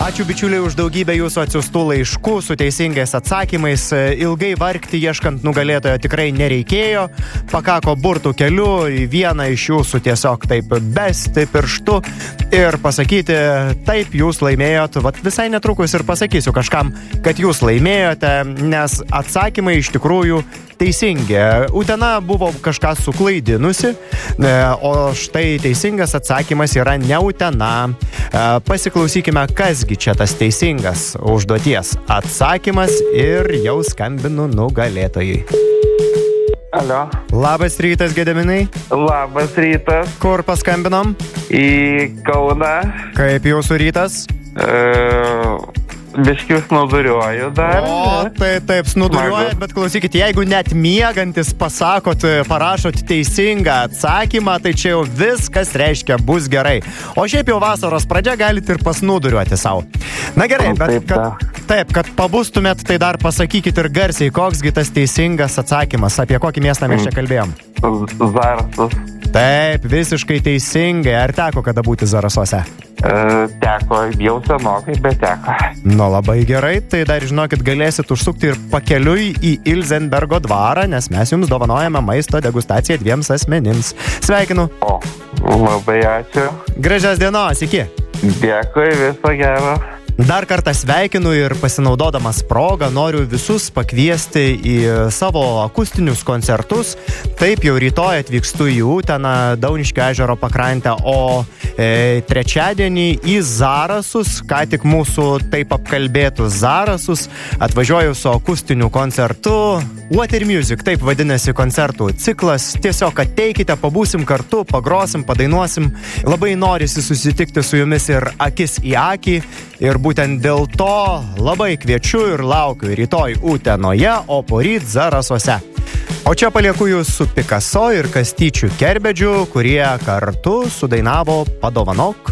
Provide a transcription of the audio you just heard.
Ačiū bičiuliai už daugybę jūsų atsiųstų laiškų su teisingais atsakymais. Ilgai vargti ieškant nugalėtojo tikrai nereikėjo. Pakako burtų keliu, į vieną iš jūsų tiesiog taip besti pirštu ir pasakyti, taip jūs laimėjot. Vat visai netrukus ir pasakysiu kažkam, kad jūs laimėjote, nes atsakymai iš tikrųjų teisingi. Utena buvo kažką suklaidinusi, o štai teisingas atsakymas yra ne Utena. Pasiklausykime, kasgi čia tas teisingas užduoties atsakymas ir jau skambinu nugalėtojui. Alio. Labas rytas, Gedeminai. Labas rytas. Kur paskambinom? Į Kauną. Kaip jūsų rytas? Biškiu snuduriuoju dar. O, taip, snuduriuojat, bet klausykit, jeigu net miegantis parašot teisingą atsakymą, tai čia jau viskas reiškia bus gerai. O šiaip jau vasaros pradžia galite ir pasnuduriuoti savo. Na gerai, bet kad pabustumėt, tai dar pasakykit ir garsiai, koksgi tas teisingas atsakymas, apie kokį miestą mes čia kalbėjom. Zarasus. Taip, visiškai teisingai. Ar teko kada būti Zarasuose? Teko, jau senokai, bet teko. Nu, labai gerai, tai dar žinokit, galėsit užsukti ir pakeliui į Ilzenbergo dvarą, nes mes jums dovanojame maisto degustaciją 2 asmenims. Sveikinu. O, labai ačiū. Gražios dienos, iki. Dėkui, viso gero. Dar kartą sveikinu ir pasinaudodamas progą noriu visus pakviesti į savo akustinius koncertus. Taip, jau rytoj atvykstu į Uteną, Dauniškio ežero pakrantę, o trečiadienį į Zarasus, ką tik mūsų taip apkalbėtus Zarasus, atvažiuoju su akustiniu koncertu. Water Music, taip vadinasi koncertų ciklas. Tiesiog ateikite, pabūsim kartu, pagrosim, padainuosim. Labai norisi susitikti su jumis ir akis į akį. Ir būtent dėl to labai kviečiu ir laukiu rytoj Utenoje, o poryt Zarasuose. O čia palieku jūs su Picasso ir Kastyčiu Kerbedžiu, kurie kartu sudainavo Padovanok